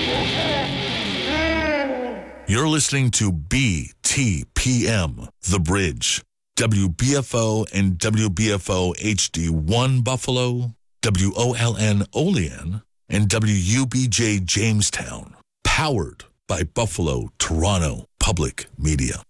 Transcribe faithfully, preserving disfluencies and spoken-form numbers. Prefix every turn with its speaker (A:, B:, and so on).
A: You're listening to B T P M, The Bridge, W B F O and W B F O H D one Buffalo, W O L N Olean, and W U B J Jamestown, powered by Buffalo Toronto Public Media.